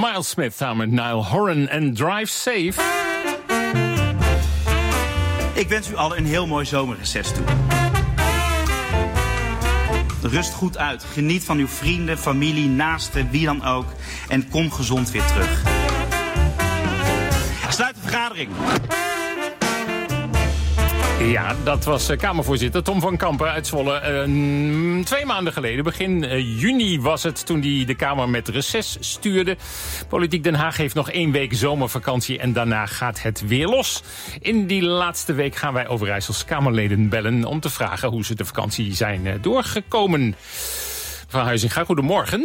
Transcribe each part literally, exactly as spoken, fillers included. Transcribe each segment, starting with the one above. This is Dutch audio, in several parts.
Miles Smith samen met Niall Horan en Drive Safe. Ik wens u allen een heel mooi zomerreces toe. Rust goed uit. Geniet van uw vrienden, familie, naasten, wie dan ook. En kom gezond weer terug. Sluit de vergadering. Ja, dat was uh, Kamervoorzitter Tom van Kampen uit Zwolle. Uh, twee maanden geleden, begin uh, juni was het, toen hij de Kamer met reces stuurde. Politiek Den Haag heeft nog één week zomervakantie en daarna gaat het weer los. In die laatste week gaan wij Overijssels Kamerleden bellen om te vragen hoe ze de vakantie zijn uh, doorgekomen. Mevrouw Huizinga, goedemorgen.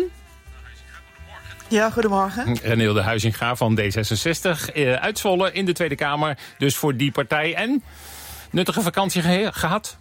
Ja, goedemorgen. Renilde Huizinga van D zesenzestig, uh, uit Zwolle in de Tweede Kamer. Dus voor die partij en... Nuttige vakantie ge- gehad?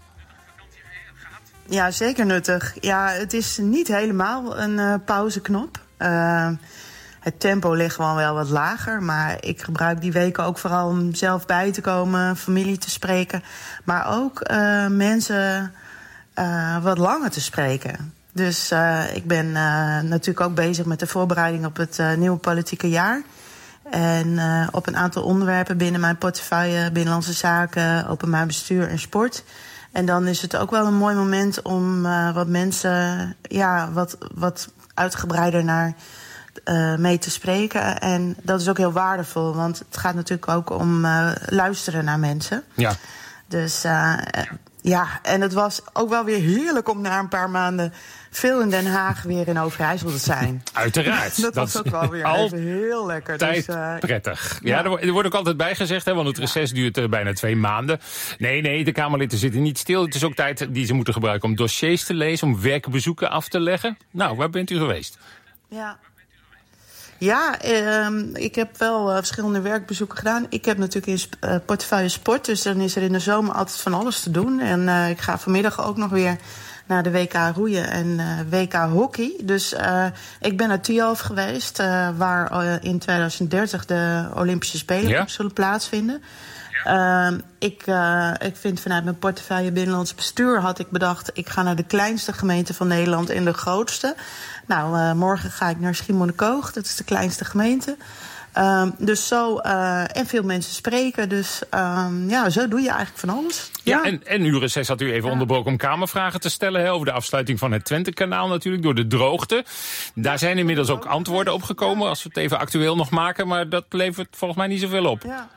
Ja, zeker nuttig. Ja, het is niet helemaal een uh, pauzeknop. Uh, het tempo ligt gewoon wel wat lager. Maar ik gebruik die weken ook vooral om zelf bij te komen, familie te spreken. Maar ook uh, mensen uh, wat langer te spreken. Dus uh, ik ben uh, natuurlijk ook bezig met de voorbereiding op het uh, nieuwe politieke jaar. En uh, op een aantal onderwerpen binnen mijn portefeuille, binnenlandse zaken, openbaar bestuur en sport. En dan is het ook wel een mooi moment om uh, wat mensen ja, wat, wat uitgebreider naar uh, mee te spreken. En dat is ook heel waardevol, want het gaat natuurlijk ook om uh, luisteren naar mensen. Ja. Dus uh, ja, en het was ook wel weer heerlijk om na een paar maanden veel in Den Haag weer in Overijssel te zijn. Uiteraard. dat, dat was ook wel weer even heel lekker. Tijd dus, uh, prettig. Ja, ja. Er wordt ook altijd bijgezegd, hè, want het reces duurt uh, bijna twee maanden. Nee, nee, de Kamerleden zitten niet stil. Het is ook tijd die ze moeten gebruiken om dossiers te lezen, om werkbezoeken af te leggen. Nou, waar bent u geweest? Ja. Ja, uh, ik heb wel uh, verschillende werkbezoeken gedaan. Ik heb natuurlijk in sp- uh, portefeuille sport, dus dan is er in de zomer altijd van alles te doen. En uh, ik ga vanmiddag ook nog weer naar de W K roeien en uh, W K hockey. Dus uh, ik ben naar Tialf geweest, uh, waar uh, in tweeduizend dertig de Olympische Spelen ja. zullen plaatsvinden. Ja. Uh, ik, uh, ik vind vanuit mijn portefeuille Binnenlands Bestuur had ik bedacht, ik ga naar de kleinste gemeente van Nederland en de grootste. Nou, uh, morgen ga ik naar Schiermonnikoog, dat is de kleinste gemeente. Um, dus zo, uh, en veel mensen spreken. Dus um, ja, zo doe je eigenlijk van alles. Ja, ja. En, en uw reces had u even ja. onderbroken om kamervragen te stellen. Hè, over de afsluiting van het Twente-kanaal natuurlijk, door de droogte. Daar zijn inmiddels ook antwoorden op gekomen, als we het even actueel nog maken. Maar dat levert volgens mij niet zoveel op. Ja.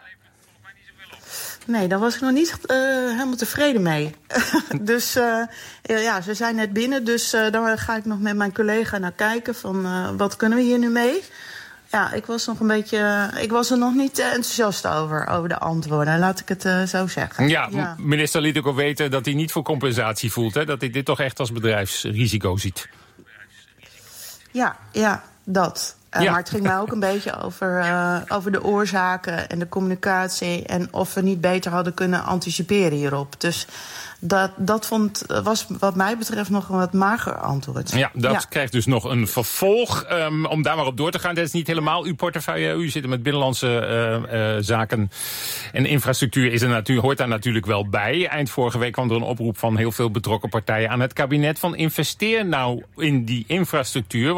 Nee, daar was ik nog niet uh, helemaal tevreden mee. dus uh, ja, ze zijn net binnen. Dus uh, daar ga ik nog met mijn collega naar kijken van uh, wat kunnen we hier nu mee? Ja, ik was nog een beetje. Ik was er nog niet enthousiast over, over de antwoorden. Laat ik het uh, zo zeggen. Ja, ja, minister liet ook al weten dat hij niet voor compensatie voelt. Hè? Dat hij dit toch echt als bedrijfsrisico ziet. Ja, ja, dat. Uh, ja. Maar het ging mij ook een beetje over, uh, over de oorzaken en de communicatie. En of we niet beter hadden kunnen anticiperen hierop. Dus dat, dat vond, was wat mij betreft nog een wat mager antwoord. Ja, dat ja. krijgt dus nog een vervolg. Um, om daar maar op door te gaan. Dat is niet helemaal uw portefeuille. U zit met binnenlandse uh, uh, zaken en infrastructuur is er natuurlijk, hoort daar natuurlijk wel bij. Eind vorige week kwam er een oproep van heel veel betrokken partijen aan het kabinet van investeer nou in die infrastructuur.